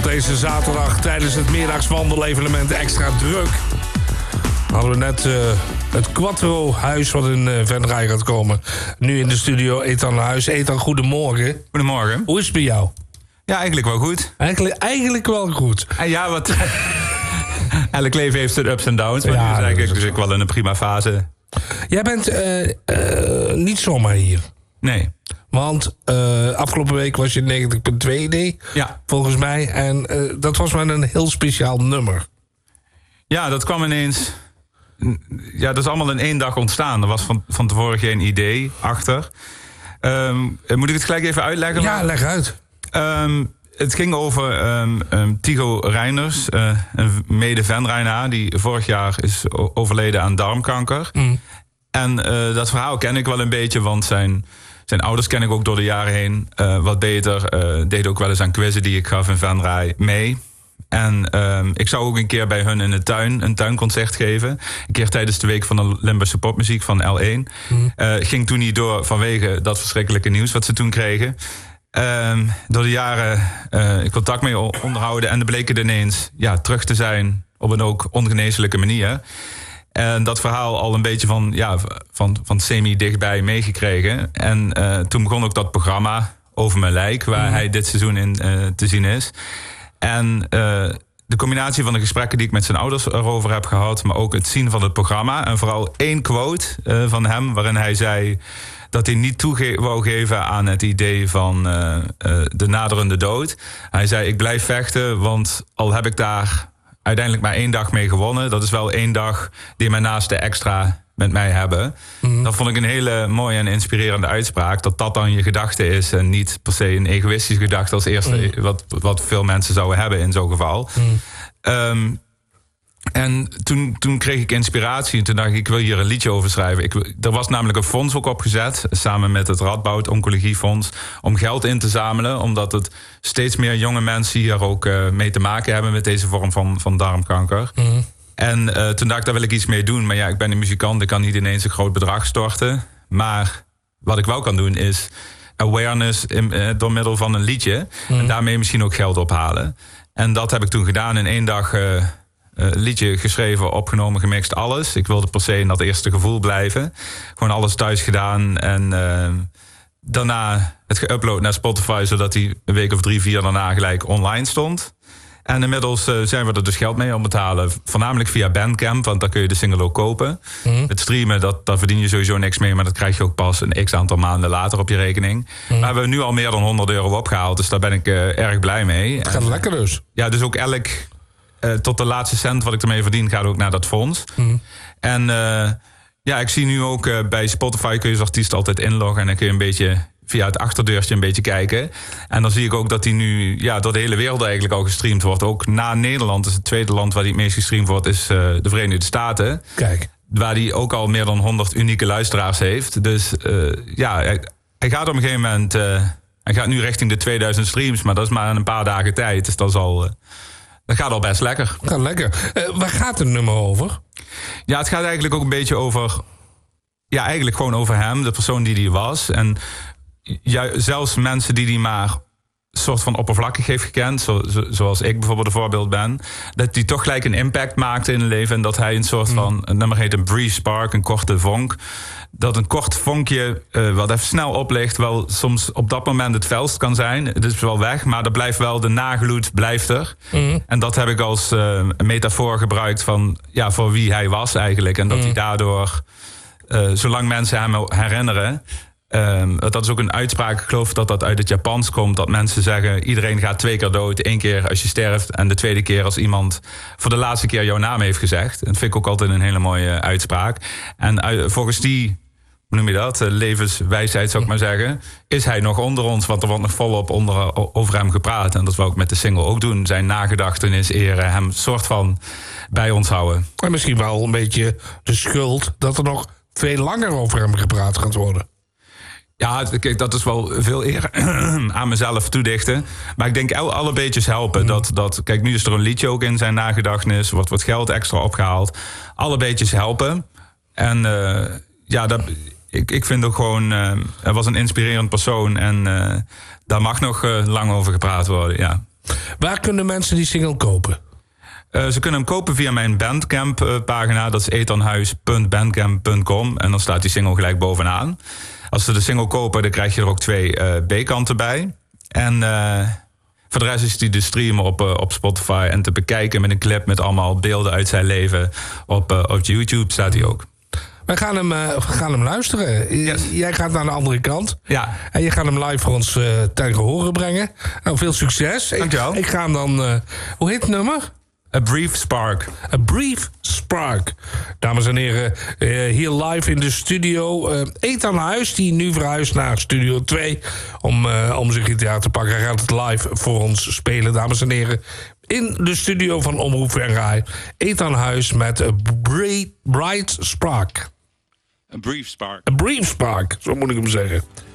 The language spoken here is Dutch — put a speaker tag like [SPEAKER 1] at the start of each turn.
[SPEAKER 1] op deze zaterdag tijdens het middagswandelevenement Extra Druk hadden we net het Quattro-huis wat in Venray gaat komen. Nu in de studio Ethan Huis. Ethan, goedemorgen.
[SPEAKER 2] Goedemorgen.
[SPEAKER 1] Hoe is het bij jou?
[SPEAKER 2] Ja, eigenlijk wel goed.
[SPEAKER 1] Eigenlijk wel goed.
[SPEAKER 2] Ja, wat... Elk leven heeft zijn ups en downs, maar
[SPEAKER 1] Ja,
[SPEAKER 2] nu is eigenlijk
[SPEAKER 1] dat is
[SPEAKER 2] dus wel in een prima fase.
[SPEAKER 1] Jij bent niet zomaar hier.
[SPEAKER 2] Nee.
[SPEAKER 1] Want afgelopen week was je 90.2D,
[SPEAKER 2] Ja.
[SPEAKER 1] volgens mij. En dat was maar een heel speciaal nummer.
[SPEAKER 2] Ja, dat kwam ineens... Ja, dat is allemaal in 1 dag ontstaan. Er was van tevoren geen idee achter. Moet ik het gelijk even uitleggen?
[SPEAKER 1] Ja, leg uit.
[SPEAKER 2] Het ging over Tigo Reiners, een mede-Venraynaar... die vorig jaar is overleden aan darmkanker. Mm. En dat verhaal ken ik wel een beetje, want zijn ouders ken ik ook door de jaren heen wat beter. Deed ook wel eens aan quizzen die ik gaf in Venray mee. En ik zou ook een keer bij hun in de tuin een tuinconcert geven. Een keer tijdens de week van de Limburgse popmuziek van L1. Mm. Ging toen niet door vanwege dat verschrikkelijke nieuws wat ze toen kregen. Door de jaren contact mee onderhouden. En dan bleek het ineens terug te zijn op een ook ongeneeslijke manier. En dat verhaal al een beetje van semi-dichtbij meegekregen. En toen begon ook dat programma Over Mijn Lijk, waar hij dit seizoen in te zien is. En de combinatie van de gesprekken die ik met zijn ouders erover heb gehad, maar ook het zien van het programma. En vooral 1 quote van hem, waarin hij zei dat hij niet wou geven aan het idee van de naderende dood. Hij zei, ik blijf vechten, want al heb ik daar uiteindelijk maar 1 dag mee gewonnen. Dat is wel 1 dag die mijn naasten extra met mij hebben. Mm-hmm. Dat vond ik een hele mooie en inspirerende uitspraak. Dat dan je gedachte is en niet per se een egoïstische gedachte als eerste, wat veel mensen zouden hebben in zo'n geval. Mm. En toen kreeg ik inspiratie en toen dacht ik wil hier een liedje over schrijven. Er was namelijk een fonds ook opgezet, samen met het Radboud Oncologiefonds, om geld in te zamelen, omdat het steeds meer jonge mensen hier ook mee te maken hebben met deze vorm van darmkanker. Mm. En toen dacht ik, daar wil ik iets mee doen. Maar ik ben een muzikant, ik kan niet ineens een groot bedrag storten. Maar wat ik wel kan doen is awareness door middel van een liedje. Mm. En daarmee misschien ook geld ophalen. En dat heb ik toen gedaan in 1 dag. Liedje geschreven, opgenomen, gemixt, alles. Ik wilde per se in dat eerste gevoel blijven. Gewoon alles thuis gedaan. En daarna het geüpload naar Spotify, zodat hij een week of 3, 4 daarna gelijk online stond. En inmiddels zijn we er dus geld mee om betalen. Voornamelijk via Bandcamp, want daar kun je de single ook kopen. Mm. Het streamen, daar verdien je sowieso niks mee, maar dat krijg je ook pas een x-aantal maanden later op je rekening. Mm. Maar we hebben nu al meer dan €100 opgehaald, dus daar ben ik erg blij mee.
[SPEAKER 1] Het gaat lekker dus. Ja,
[SPEAKER 2] dus ook tot de laatste cent wat ik ermee verdien gaat ook naar dat fonds. Mm. En ik zie nu ook bij Spotify kun je als artiest altijd inloggen en dan kun je een beetje via het achterdeurtje een beetje kijken. En dan zie ik ook dat die nu door de hele wereld eigenlijk al gestreamd wordt. Ook na Nederland is het tweede land waar die het meest gestreamd wordt, is de Verenigde Staten.
[SPEAKER 1] Kijk.
[SPEAKER 2] Waar die ook al meer dan 100 unieke luisteraars heeft. Dus hij gaat op een gegeven moment hij gaat nu richting de 2000 streams, maar dat is maar in een paar dagen tijd. Dus dat gaat al best lekker.
[SPEAKER 1] Gaat lekker. Waar gaat het nummer over?
[SPEAKER 2] Ja, het gaat eigenlijk ook een beetje over, eigenlijk gewoon over hem, de persoon die hij was. En zelfs mensen die hij maar een soort van oppervlakkig heeft gekend, zoals ik bijvoorbeeld een voorbeeld ben, dat hij toch gelijk een impact maakte in het leven en dat hij een soort van, een nummer heet een brief spark, een korte vonk, dat een kort vonkje wat even snel oplicht wel soms op dat moment het felst kan zijn. Het is wel weg, maar er blijft wel, de nagloed blijft er. Mm. En dat heb ik als metafoor gebruikt van voor wie hij was eigenlijk. En dat hij daardoor, zolang mensen hem herinneren, dat is ook een uitspraak, ik geloof dat uit het Japans komt, dat mensen zeggen, iedereen gaat 2 keer dood. 1 keer als je sterft en de tweede keer als iemand voor de laatste keer jouw naam heeft gezegd. En dat vind ik ook altijd een hele mooie uitspraak. En volgens die, hoe noem je dat, levenswijsheid zou ik maar zeggen, is hij nog onder ons, want er wordt nog volop over hem gepraat. En dat wil ik met de single ook doen. Zijn nagedachtenis eren, hem soort van bij ons houden.
[SPEAKER 1] En misschien wel een beetje de schuld dat er nog veel langer over hem gepraat gaat worden.
[SPEAKER 2] Ja, kijk, dat is wel veel eer aan mezelf toedichten. Maar ik denk alle beetjes helpen. Kijk, nu is er een liedje ook in zijn nagedachtenis. Wordt wat geld extra opgehaald. Alle beetjes helpen. En ik vind ook gewoon, hij was een inspirerend persoon. En daar mag nog lang over gepraat worden, ja.
[SPEAKER 1] Waar kunnen mensen die single kopen?
[SPEAKER 2] Ze kunnen hem kopen via mijn Bandcamp-pagina. Dat is ethanhuis.bandcamp.com. En dan staat die single gelijk bovenaan. Als ze de single kopen, dan krijg je er ook 2 B-kanten bij. En voor de rest is die te streamen op Spotify en te bekijken met een clip met allemaal beelden uit zijn leven. Op YouTube staat hij ook.
[SPEAKER 1] We gaan hem luisteren.
[SPEAKER 2] Yes.
[SPEAKER 1] Jij gaat naar de andere kant.
[SPEAKER 2] Ja.
[SPEAKER 1] En je gaat hem live voor ons ten gehore brengen. Nou, veel succes.
[SPEAKER 2] Dankjewel.
[SPEAKER 1] Ik ga hem dan... hoe heet het nummer?
[SPEAKER 2] A Brief Spark.
[SPEAKER 1] A Brief Spark. Dames en heren, hier live in de studio. Ethan Huis, die nu verhuist naar Studio 2... om zijn gitaar te pakken. Hij gaat het live voor ons spelen, dames en heren. In de studio van Omroep Venray. Ethan Huis met A Bright Spark.
[SPEAKER 3] A Brief Spark.
[SPEAKER 1] A Brief Spark, zo moet ik hem zeggen.